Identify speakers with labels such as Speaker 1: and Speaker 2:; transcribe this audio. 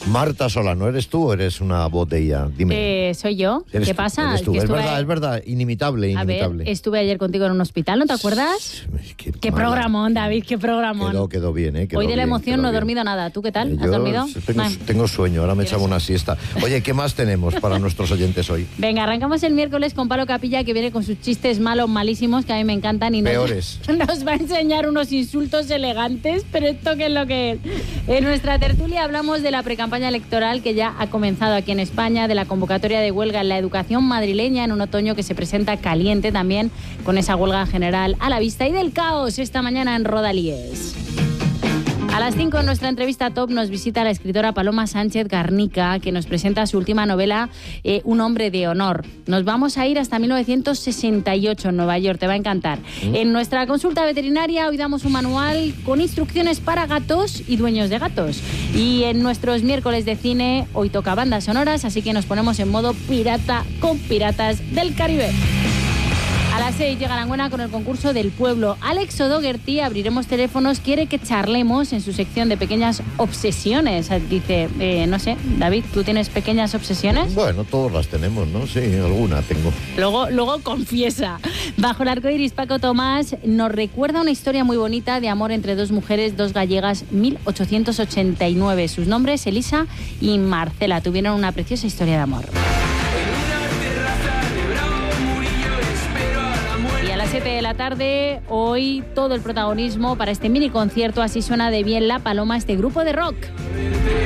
Speaker 1: Marta Solano, ¿eres tú o eres una botella? Dime.
Speaker 2: Soy yo. ¿Qué pasa?
Speaker 1: Eres tú.
Speaker 2: Que
Speaker 1: Es verdad, inimitable.
Speaker 2: A ver, estuve ayer contigo en un hospital, ¿no te acuerdas? Qué programón, David, qué programón.
Speaker 1: Quedó bien, ¿eh?
Speaker 2: Hoy de la emoción no he dormido nada. ¿Tú qué tal? ¿Has dormido?
Speaker 1: Tengo sueño, ahora me echaba una siesta. Oye, ¿qué más tenemos para nuestros oyentes hoy?
Speaker 2: Venga, arrancamos el miércoles con Palo Capilla, que viene con sus chistes malos, malísimos, que a mí me encantan. Y
Speaker 1: peores.
Speaker 2: Nos va a enseñar unos insultos elegantes, pero ¿esto qué es lo que es? En nuestra tertulia hablamos de la precampaña electoral que ya ha comenzado aquí en España, de la convocatoria de huelga en la educación madrileña en un otoño que se presenta caliente también, con esa huelga general a la vista, y del caos esta mañana en Rodalíes. A las 5 en nuestra entrevista top nos visita la escritora Paloma Sánchez Garnica, que nos presenta su última novela, Un hombre de honor. Nos vamos a ir hasta 1968 en Nueva York, te va a encantar. En nuestra consulta veterinaria hoy damos un manual con instrucciones para gatos y dueños de gatos. Y en nuestros miércoles de cine hoy toca bandas sonoras, así que nos ponemos en modo pirata con Piratas del Caribe. A las 6 llega Langüena con el concurso del pueblo. Alex O'Doherty, abriremos teléfonos, quiere que charlemos en su sección de pequeñas obsesiones. Dice, no sé, David, ¿tú tienes pequeñas obsesiones?
Speaker 1: Bueno, todos las tenemos, ¿no? Sí, alguna tengo.
Speaker 2: Luego confiesa. Bajo el arco iris, Paco Tomás nos recuerda una historia muy bonita de amor entre dos mujeres, dos gallegas, 1889. Sus nombres, Elisa y Marcela, tuvieron una preciosa historia de amor. A las 7 de la tarde, hoy todo el protagonismo para este mini concierto. Así suena de bien La Paloma, este grupo de rock.